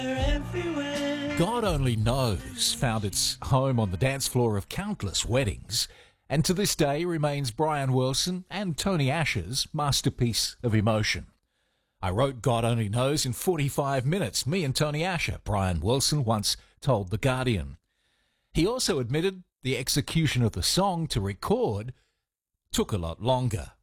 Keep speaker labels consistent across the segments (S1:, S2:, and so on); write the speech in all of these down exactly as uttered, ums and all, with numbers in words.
S1: everywhere.
S2: God Only Knows found its home on the dance floor of countless weddings, and to this day remains Brian Wilson and Tony Asher's masterpiece of emotion. I wrote God Only Knows in forty-five minutes, me and Tony Asher, Brian Wilson once told The Guardian. He also admitted the execution of the song to record took a lot longer.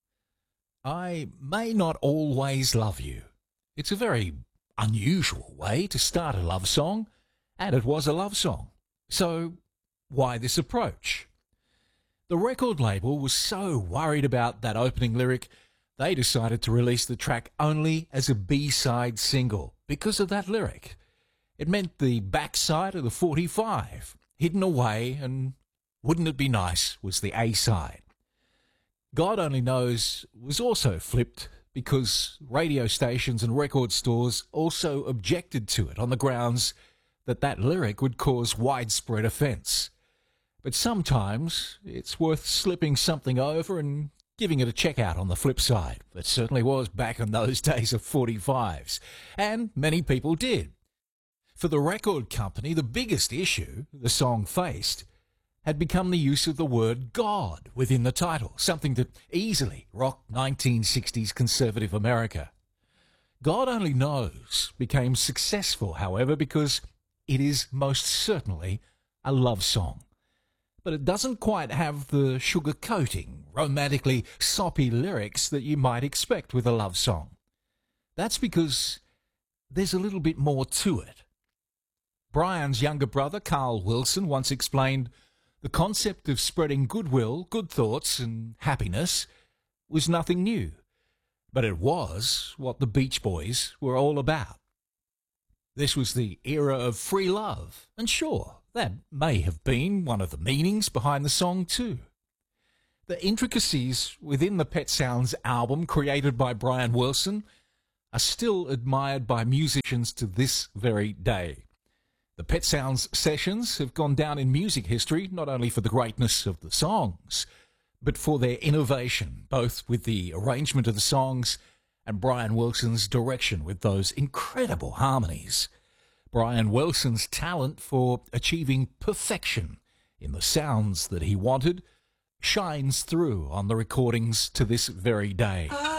S2: I may not always love you. It's a very unusual way to start a love song, and it was a love song. So why this approach? The record label was so worried about that opening lyric, they decided to release the track only as a B-side single because of that lyric. It meant the backside of the forty-five, hidden away, and wouldn't it be nice was the A-side. God Only Knows was also flipped because radio stations and record stores also objected to it on the grounds that that lyric would cause widespread offence. But sometimes it's worth slipping something over and giving it a check out on the flip side. It certainly was back in those days of forty-fives, and many people did. For the record company, the biggest issue the song faced had become the use of the word God within the title, something that easily rocked nineteen sixties conservative America. God Only Knows became successful, however, because it is most certainly a love song. But it doesn't quite have the sugar-coating, romantically soppy lyrics that you might expect with a love song. That's because there's a little bit more to it. Brian's younger brother, Carl Wilson, once explained the concept of spreading goodwill, good thoughts, and happiness was nothing new, but it was what the Beach Boys were all about. This was the era of free love, and sure, that may have been one of the meanings behind the song too. The intricacies within the Pet Sounds album created by Brian Wilson are still admired by musicians to this very day. The Pet Sounds sessions have gone down in music history not only for the greatness of the songs, but for their innovation, both with the arrangement of the songs and Brian Wilson's direction with those incredible harmonies. Brian Wilson's talent for achieving perfection in the sounds that he wanted shines through on the recordings to this very day.